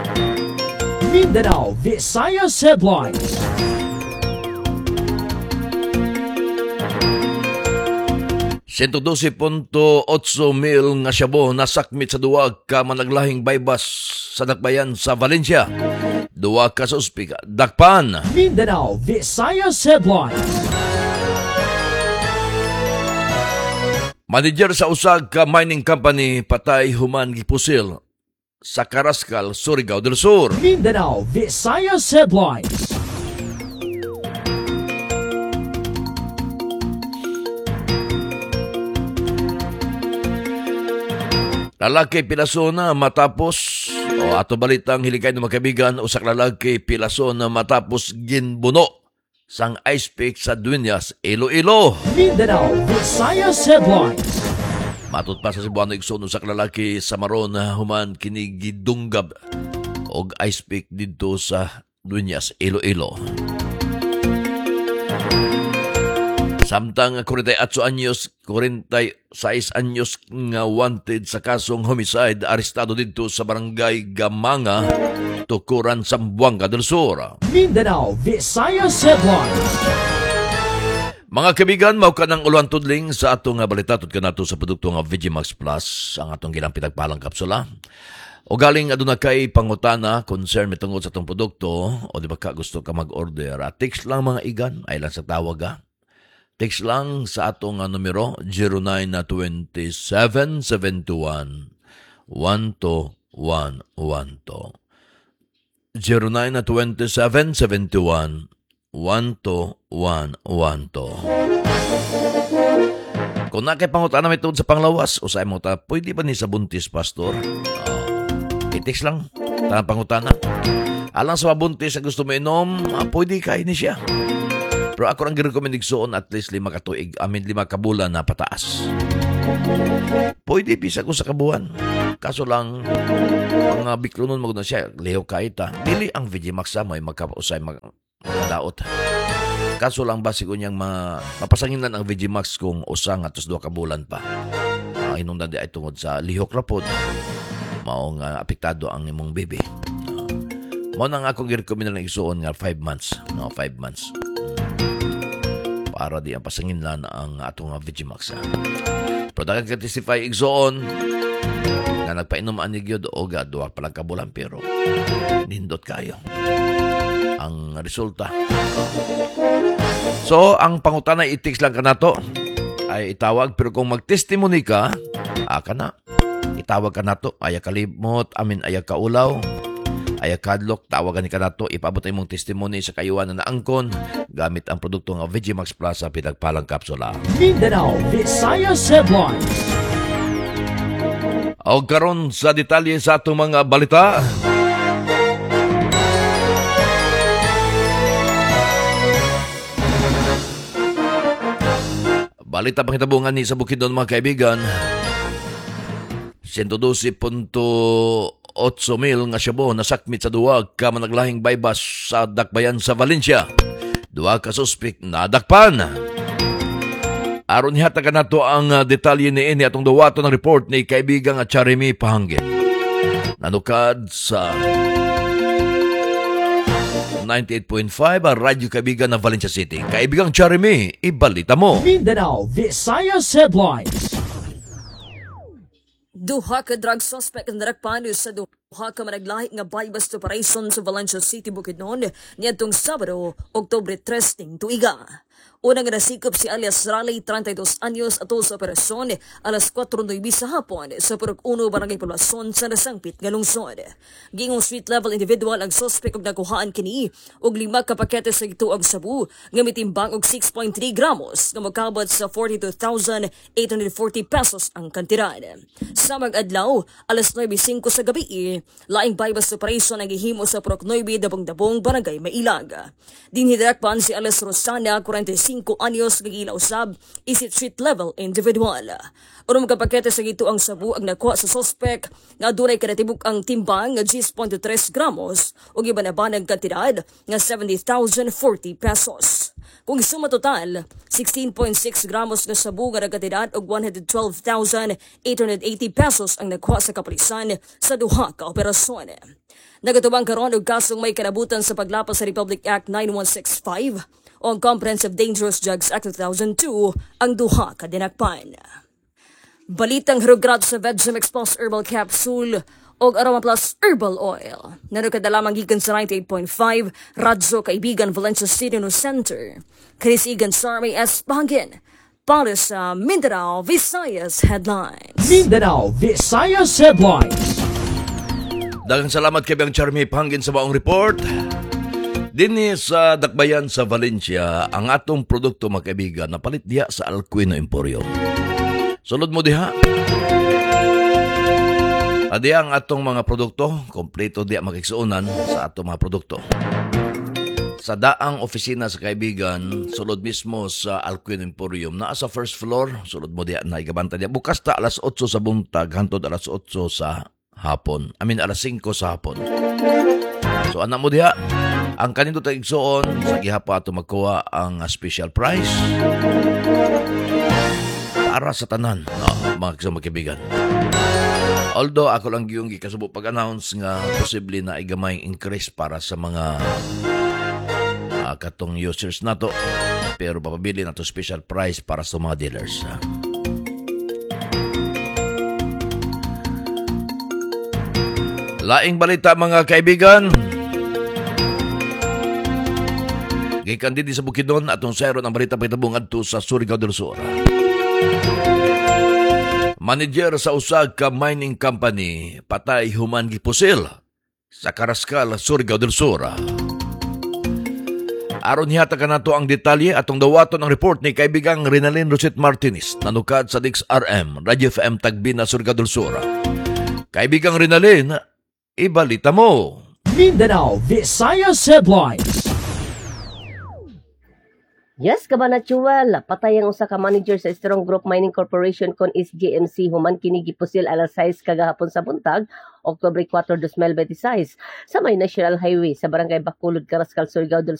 Mindanao Visayas Headlines. $112.8 mil nga syabo nasakmit sa duwag ka managlahing baybas sa dakbayan sa Valencia. Duwa ka suspek dakpan. Mindanao Visayas Headlines. Manager sa usag ka mining company patay human gipusil sa Carrascal, Surigao del Sur. Mindanao Visayas Headlines. Lalaki pilaso na matapos ato balitang hiligay ng mga kaibigan, usak lalaki pilaso na matapos ginbuno sang ice pick sa Dueñas, Iloilo. Mindanao Visayas Headlines. Matut pa sa Cebuano igsoon usak lalaki sa Maron na human kinigidunggab og ice pick dito sa Dueñas, Iloilo. Samtang 48 anyos nga wanted sa kasong homicide arestado dito sa barangay Gamanga, Tukuran, Zamboanga del Sur. Mindanao Visayas Headlines. Mga kaibigan, mao ka ng uluan tudling sa atong balita tut kanato sa produkto nga Vegimax Plus, ang atong ginang pinagpalang kapsula. O galing aduna kay pangutana concern mitungod sa atong produkto o di ba ka gusto ka mag-order, text lang mga igan ay lang sa tawag. Text lang sa atong numero 0927-721-12112. 0927-721-12112. Kung nakipangutana may tuod sa panglawas, usay mo ta, pwede ba ni sa buntis, pastor? I-text lang, tanang pangutana. Alang sa mabuntis na gusto mo inom, pwede kain ni siya. Pero ako ang girekomend igsoon at least 5 katuig, 5 kabulan na pataas. Pwede bisa ko sa kabuhan. Kaso lang, mga biklunon mo na siya, leho kaita. Dili ang Vegimax sa may magkapausay magkadaot. Kaso lang basi ko niyang mapasanginan ang Vegimax kung usang at 2 kabulan pa. Inundan di ay tungod sa lihok rapod. Maong apektado ang imong bebe. Mo nang akong girekomend na igsoon nga 5 months. 5 months. Para di ang pasanginlan ang atong Vegimax. Pero dagang ka-testify igsoon na nagpainom ani gyud og 2 palang kabulan pero nindot kayo ang resulta. So, ang pangutana i-text lang ka na to ay itawag, pero kung mag-testimony ka, na itawag ka na to, aya kalimot, aya kaulaw, aya kadlok, tawagan ni ka na to, ipabot ay mong testimony sa kayuan na naangkon gamit ang produkto ng Vegimax Plus sa pinagpalang kapsula. Mindanao Visayas Headlines. O karon sa detalye sa atong mga balita. Balita pangitabungan ni sa Bukidnon mga kaibigan. 112.8 mil nga syabo nasakmit sa duwag ka managlahing baybas sa dakbayan sa Valencia. 2 ka suspek na dakpan. Aron hatagan nato ang detalye ni ini atong duwato ng report ni kaibigang Charemy Pahangin. Nanukad sa 98.5 ang radyo kaibigan ng Valencia City. Kaibigang Charemy, ibalita mo. Mindanao Visayas Headlines. Duha ka drug suspect ang narakpan sa duha ka managlahi nga baybas operation sa Valencia City, Bukidnon niadtong Sabado, Oktubre 3 tuiga. Unang nasikop si alias Raleigh, 32 anyos, ato sa operasyon alas 4:09 sa hapon sa Purok 1 Barangay Poblacion sa nasangpit nga lungsod. Gingong street level individual ang suspect og nakuhaan kini og 5 ka pakete sa gituog sabu nga mitimbang og 6.3 gramos nga makabot sa 42,840 pesos ang kantidad. Sa mag-adlaw, alas 9:05 sa gabi, laing baybas operation ang gihimo sa Purok 9 Dabong-Dabong Barangay Mailag. Dinhidrakpan si alias Rosana, 45 25 anyos gagila usab isip street level individual. Urom ka pakete sa gito ang sabu ang nakuha sa suspect nga dunay kanatibuk ang timbang nga 10.3 gramos ug iba na banang kantidad nga 70,040 pesos. Kung suma total, 16.6 gramos nga sabu nga nagkatidad og 112,880 pesos ang nakuha sa kapulisan sa duha ka operasyon. Nagatubang karon og kasong may kanabutan sa paglapas sa Republic Act 9165 o ang Comprehensive Dangerous Drugs Act 2002 ang duha ka dinakpan. Balitang hirugrat sa Vegemix Plus Herbal Capsule og Aroma Plus Herbal Oil. Nanukadalamang gikan sa 98.5 Radyo Kaibigan Valencia City no Center. Kanisigan sa Army S. Bangin para sa Mindanao Visayas Headlines. Mindanao Visayas Headlines. Daghang salamat kay Bang Charmy Pangin sa maong report. Dinhi sa Dakbayan sa Valencia, ang atong produkto mga kaibigan napalit diha sa Alcuino Emporium. Sulod mo diha. Adi ang atong mga produkto, kompleto diha makiksuunan sa atong mga produkto. Sa daang opisina sa kaibigan, sulod mismo sa Alcuino Emporium, naa sa first floor, sulod mo diha na igabanta diha. Bukas ta alas 8 sa buntag, hantod alas 8 sa hapon. Alas 5 sa hapon. So anak mo diha, ang kanindot ang igsuon, sa gihapa ato magkuha ang special price para sa tanan, mga kaibigan. Although ako lang yung gikasubo pag-announce nga posible na igamay increase para sa mga katong users nato, pero papabili na to special price para sa mga dealers. Laing balita mga kaibigan. Gikan din sa Bukidnon atong sayron ang balita pagtabong adto sa Surigao del Sur. Manager sa usag ka mining company patay human gipusil sa Karaskal, Surigao del Sur. Aron hiyata ka nato ang detalye atong dawaton ang report ni kaibigang Rinalyn Roset Martinez nanukad sa DXRM Radio FM Tagbina, Surigao del Sur. Kaibigang Rinalyn, ibalita mo. Mindanao Visayas Headlines. Yes, kabanatual. Patay ang usa ka manager sa Strong Group Mining Corporation kon SGMC human kini gipusil alas 6 kagahapon sa buntag, Oktubre 4, 2026 sa may National Highway sa Barangay Bacolod, Karaskal, Surigao del